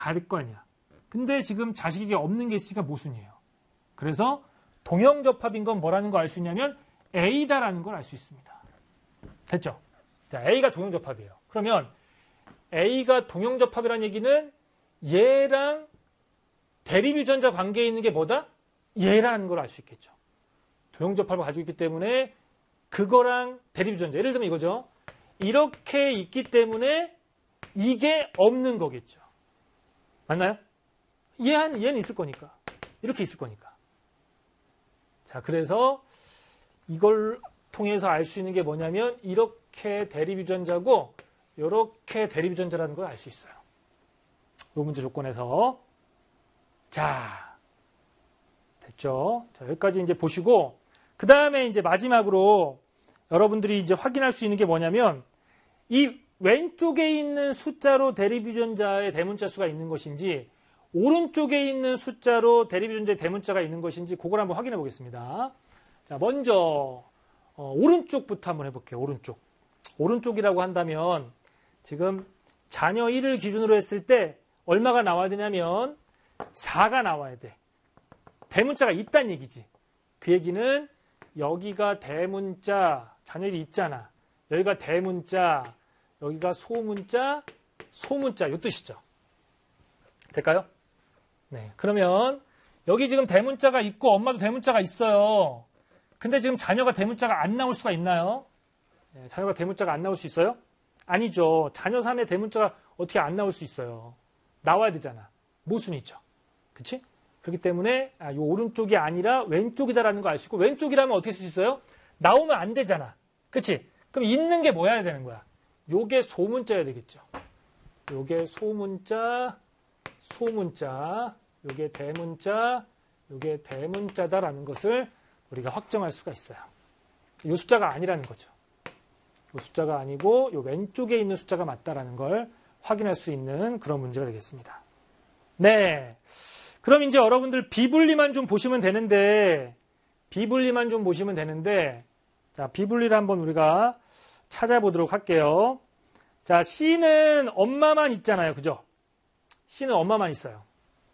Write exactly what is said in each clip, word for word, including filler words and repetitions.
갈 거 아니야. 근데 지금 자식에게 없는 게 있으니까 모순이에요. 그래서 동형접합인 건 뭐라는 걸 알 수 있냐면 A다라는 걸 알 수 있습니다. 됐죠? 자, A가 동형접합이에요. 그러면 A가 동형접합이라는 얘기는 얘랑 대립유전자 관계에 있는 게 뭐다? 얘라는 걸 알 수 있겠죠. 동형접합을 가지고 있기 때문에 그거랑 대립유전자, 예를 들면 이거죠. 이렇게 있기 때문에 이게 없는 거겠죠. 맞나요? 얘는, 얘는 있을 거니까. 이렇게 있을 거니까. 자, 그래서 이걸 통해서 알 수 있는 게 뭐냐면 이렇게 대립유전자고 이렇게 대립유전자라는 걸 알 수 있어요. 이 문제 조건에서. 자, 됐죠? 자, 여기까지 이제 보시고 그 다음에 이제 마지막으로 여러분들이 이제 확인할 수 있는 게 뭐냐면 이 왼쪽에 있는 숫자로 대립유전자의 대문자 수가 있는 것인지 오른쪽에 있는 숫자로 대립유전자의 대문자가 있는 것인지 그걸 한번 확인해 보겠습니다. 자, 먼저 어, 오른쪽부터 한번 해볼게요. 오른쪽. 오른쪽이라고 한다면 지금 자녀 일을 기준으로 했을 때 얼마가 나와야 되냐면 사가 나와야 돼. 대문자가 있다는 얘기지. 그 얘기는 여기가 대문자, 자녀 일이 있잖아. 여기가 대문자, 여기가 소문자, 소문자 이 뜻이죠. 될까요? 네. 그러면 여기 지금 대문자가 있고 엄마도 대문자가 있어요. 근데 지금 자녀가 대문자가 안 나올 수가 있나요? 네, 자녀가 대문자가 안 나올 수 있어요? 아니죠. 자녀 삼의 대문자가 어떻게 안 나올 수 있어요? 나와야 되잖아. 모순이죠. 그치? 그렇기 때문에 아, 이 오른쪽이 아니라 왼쪽이다라는 거 알 수 있고 왼쪽이라면 어떻게 쓸 수 있어요? 나오면 안 되잖아. 그치? 그럼 있는 게 뭐여야 되는 거야? 요게 소문자여야 되겠죠. 요게 소문자, 소문자, 요게 대문자, 요게 대문자다라는 것을 우리가 확정할 수가 있어요. 이 숫자가 아니라는 거죠. 이 숫자가 아니고 이 왼쪽에 있는 숫자가 맞다라는 걸 확인할 수 있는 그런 문제가 되겠습니다. 네. 그럼 이제 여러분들 비분리만 좀 보시면 되는데 비분리만 좀 보시면 되는데 자, 비분리를 한번 우리가 찾아보도록 할게요. 자, C는 엄마만 있잖아요. 그죠? C는 엄마만 있어요.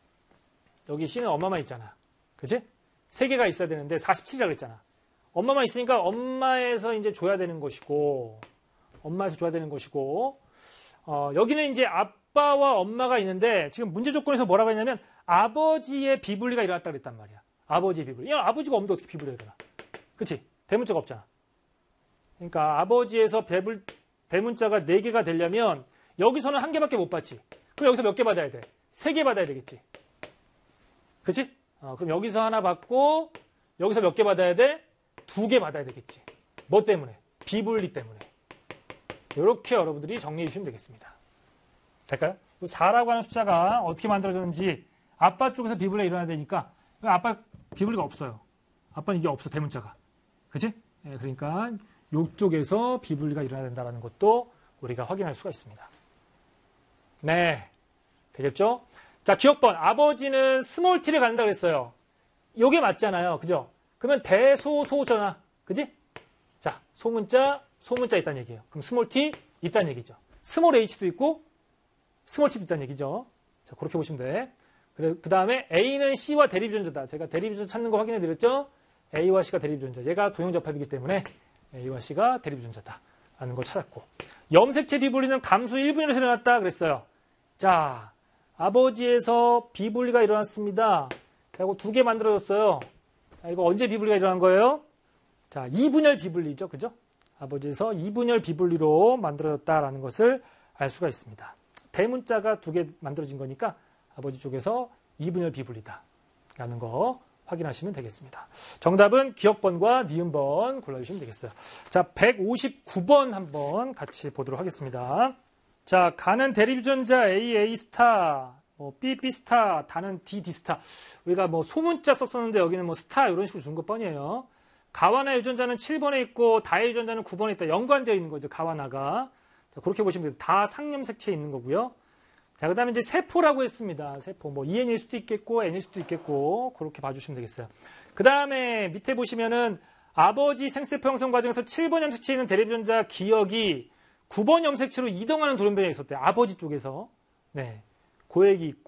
여기 C는 엄마만 있잖아. 그치? 세 개가 있어야 되는데 사십칠이라고 했잖아. 엄마만 있으니까 엄마에서 이제 줘야 되는 것이고 엄마에서 줘야 되는 것이고 어, 여기는 이제 아빠와 엄마가 있는데 지금 문제 조건에서 뭐라고 했냐면 아버지의 비분리가 일어났다고 그랬단 말이야. 아버지의 비분리. 야, 아버지가 없는데 어떻게 비분리가 일어나? 그치? 대문자가 없잖아. 그러니까 아버지에서 대불, 대문자가 네 개가 되려면 여기서는 한 개밖에 못 받지. 그럼 여기서 몇 개 받아야 돼? 세 개 받아야 되겠지. 그치? 어, 그럼 여기서 하나 받고 여기서 몇 개 받아야 돼? 두 개 받아야 되겠지. 뭐 때문에? 비분리 때문에. 이렇게 여러분들이 정리해 주시면 되겠습니다. 될까요? 사라고 하는 숫자가 어떻게 만들어졌는지 아빠 쪽에서 비분리가 일어나야 되니까 아빠 비분리가 없어요. 아빠는 이게 없어. 대문자가. 그치? 네, 그러니까 이쪽에서 비분리가 일어나야 된다는 것도 우리가 확인할 수가 있습니다. 네. 되겠죠? 자, 기억번. 아버지는 스몰 t를 갖는다고 그랬어요. 요게 맞잖아요. 그죠? 그러면 대소소잖아. 그지? 자, 소문자, 소문자 있다는 얘기예요. 그럼 스몰 t 있다는 얘기죠. 스몰 h도 있고 스몰 t도 있다는 얘기죠. 자, 그렇게 보시면 돼. 그래, 그 다음에 A는 C와 대립유전자다. 제가 대립유전자 찾는 거 확인해 드렸죠? A와 C가 대립유전자. 얘가 동형접합이기 때문에 A와 C가 대립유전자다. 라는 걸 찾았고. 염색체 비분리는 감수 일 분위에서 일어났다. 그랬어요. 자, 아버지에서 비분리가 일어났습니다. 그리고 두 개 만들어졌어요. 자, 이거 언제 비분리가 일어난 거예요? 자, 이분열 비분리죠. 그죠? 아버지에서 이분열 비분리로 만들어졌다라는 것을 알 수가 있습니다. 대문자가 두 개 만들어진 거니까 아버지 쪽에서 이분열 비분리다. 라는 거 확인하시면 되겠습니다. 정답은 기억번과 니은번 골라주시면 되겠어요. 자, 백오십구 번 한번 같이 보도록 하겠습니다. 자, 가는 대립유전자 A, A 스타, 뭐 B, B 스타, 다는 D, D 스타. 우리가 뭐 소문자 썼었는데 여기는 뭐 스타 이런 식으로 준 것 뻔이에요. 가와나 유전자는 칠 번에 있고 다의 유전자는 구 번에 있다. 연관되어 있는 거죠. 가와나가. 자, 그렇게 보시면 돼요. 다 상염색체에 있는 거고요. 자, 그 다음에 이제 세포라고 했습니다. 세포. 뭐 이엔일 수도 있겠고 N일 수도 있겠고 그렇게 봐주시면 되겠어요. 그 다음에 밑에 보시면은 아버지 생세포 형성 과정에서 칠 번 염색체에 있는 대립유전자 기억이 구 번 염색체로 이동하는 돌연변이가 있었대요. 아버지 쪽에서. 네. 고액이